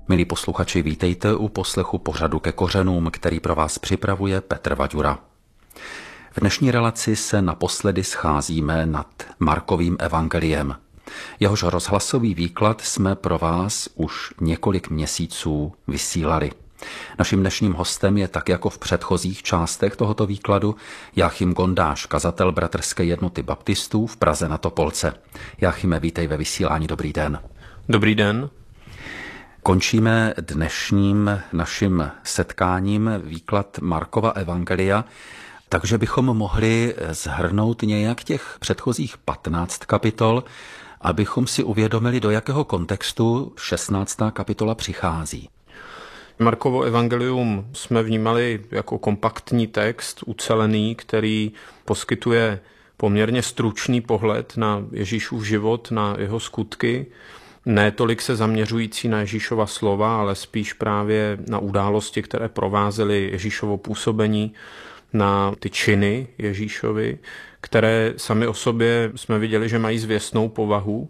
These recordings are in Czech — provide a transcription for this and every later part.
Milí posluchači, vítejte u poslechu pořadu Ke kořenům, který pro vás připravuje Petr Vaďura. V dnešní relaci se naposledy scházíme nad Markovým evangeliem. Jehož rozhlasový výklad jsme pro vás už několik měsíců vysílali. Naším dnešním hostem je tak jako v předchozích částech tohoto výkladu Jáchym Gondáš, kazatel Bratrské jednoty baptistů v Praze na Topolce. Jáchyme, vítej ve vysílání, dobrý den. Dobrý den. Končíme dnešním naším setkáním výklad Markova evangelia, takže bychom mohli shrnout nějak těch předchozích 15 kapitol, abychom si uvědomili, do jakého kontextu 16. kapitola přichází. Markovo evangelium jsme vnímali jako kompaktní text, ucelený, který poskytuje poměrně stručný pohled na Ježíšův život, na jeho skutky, ne tolik se zaměřující na Ježíšova slova, ale spíš právě na události, které provázely Ježíšovo působení, na ty činy Ježíšovi, které sami o sobě jsme viděli, že mají zvěstnou povahu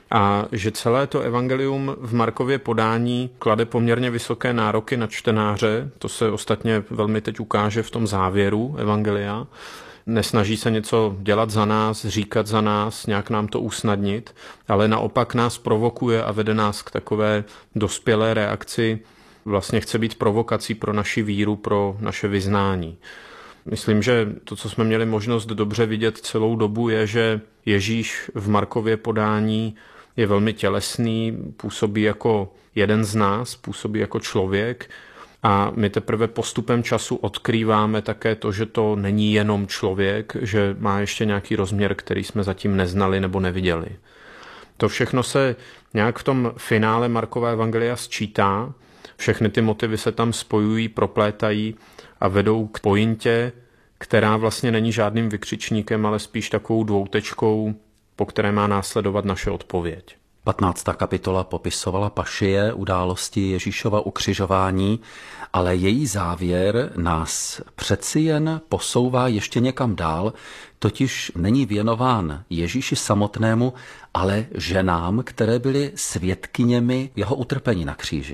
a že celé to evangelium v Markově podání klade poměrně vysoké nároky na čtenáře, to se ostatně velmi teď ukáže v tom závěru evangelia. Nesnaží se něco dělat za nás, říkat za nás, nějak nám to usnadnit, ale naopak nás provokuje a vede nás k takové dospělé reakci, vlastně chce být provokací pro naši víru, pro naše vyznání. Myslím, že to, co jsme měli možnost dobře vidět celou dobu, je, že Ježíš v Markově podání je velmi tělesný, působí jako jeden z nás, působí jako člověk a my teprve postupem času odkrýváme také to, že to není jenom člověk, že má ještě nějaký rozměr, který jsme zatím neznali nebo neviděli. To všechno se nějak v tom finále Markova evangelia sčítá, všechny ty motivy se tam spojují, proplétají a vedou k pointě, která vlastně není žádným vykřičníkem, ale spíš takovou dvoutečkou, po které má následovat naše odpověď. 15. kapitola popisovala pašie, události Ježíšova ukřižování, ale její závěr nás přeci jen posouvá ještě někam dál, totiž není věnován Ježíši samotnému, ale ženám, které byly svědkyněmi jeho utrpení na kříži.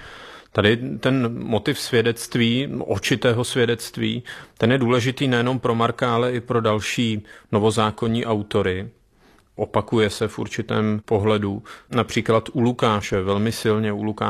Tady ten motiv svědectví, očitého svědectví, ten je důležitý nejenom pro Marka, ale i pro další novozákonní autory. Opakuje se v určitém pohledu. Například u Lukáše, velmi silně u Lukáše